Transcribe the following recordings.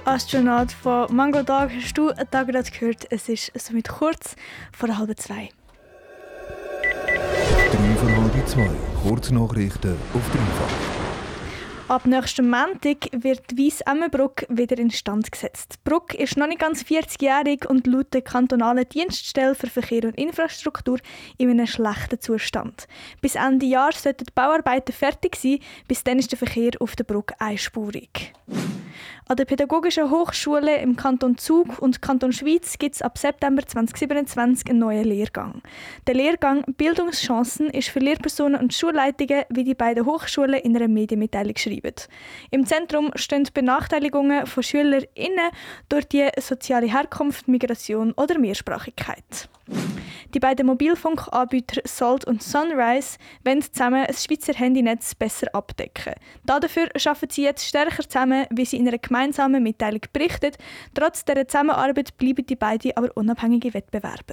Astronaut von Mango Dog hast du da gerade gehört. Es ist somit kurz vor 1:30. 2:03, Kurznachrichten auf Dreifach. Ab nächstem Montag wird die Weiss-Emmenbrücke wieder instand gesetzt. Die Brücke ist noch nicht ganz 40-jährig und laut der kantonalen Dienststelle für Verkehr und Infrastruktur in einem schlechten Zustand. Bis Ende Jahr sollten die Bauarbeiten fertig sein, bis dann ist der Verkehr auf der Brücke einspurig. An der Pädagogischen Hochschule im Kanton Zug und Kanton Schwyz gibt es ab September 2027 einen neuen Lehrgang. Der Lehrgang Bildungschancen ist für Lehrpersonen und Schulleitungen, wie die beiden Hochschulen in einer Medienmitteilung schreiben. Im Zentrum stehen Benachteiligungen von SchülerInnen durch die soziale Herkunft, Migration oder Mehrsprachigkeit. Die beiden Mobilfunkanbieter Salt und Sunrise wollen zusammen ein Schweizer Handynetz besser abdecken. Dafür arbeiten sie jetzt stärker zusammen, wie sie in einer gemeinsamen Mitteilung berichtet. Trotz dieser Zusammenarbeit bleiben die beiden aber unabhängige Wettbewerber.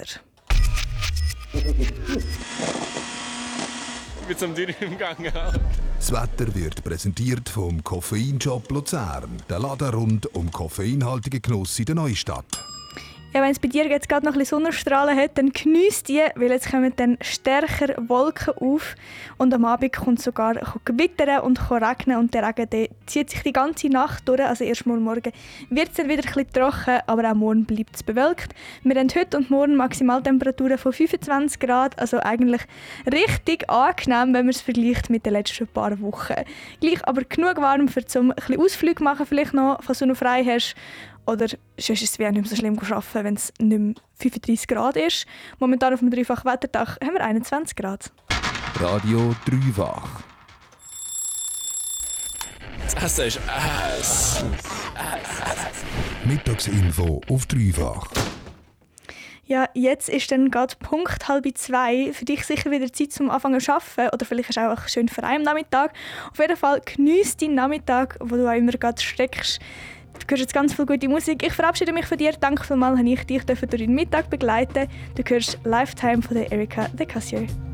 Mit so einem Dürren im Gang. Das Wetter wird präsentiert vom Koffeinshop Luzern, der Laden rund um koffeinhaltigen Genuss in der Neustadt. Ja, wenn es bei dir jetzt gerade noch ein bisschen Sonnenstrahlen hat, dann geniesst die, weil jetzt kommen dann stärker Wolken auf und am Abend kommt sogar gewittern und regnen und der Regen der zieht sich die ganze Nacht durch. Also erst morgen wird es dann wieder ein bisschen trocken, aber auch morgen bleibt es bewölkt. Wir haben heute und morgen Maximaltemperaturen von 25 Grad, also eigentlich richtig angenehm, wenn man es vergleicht mit den letzten paar Wochen. Gleich aber genug warm, für zum ein bisschen Ausflüge machen, vielleicht noch, falls du noch frei hast. Oder sonst ist es nicht mehr so schlimm zu arbeiten, wenn es nicht mehr 35 Grad ist. Momentan auf dem dreifachen Wetterdach haben wir 21 Grad. Radio Dreifach. Das ist Mittagsinfo auf Dreifach. Ja, jetzt ist dann gerade Punkt 1:30. Für dich sicher wieder Zeit zum Anfangen zu arbeiten. Oder vielleicht ist es auch schön für einen am Nachmittag. Auf jeden Fall geniesse deinen Nachmittag, wo du auch immer gerade steckst. Du hörst jetzt ganz viel gute Musik. Ich verabschiede mich von dir. Danke vielmals, dass ich dich durch den Mittag begleiten durfte. Du hörst Lifetime von der Erika de Cassier.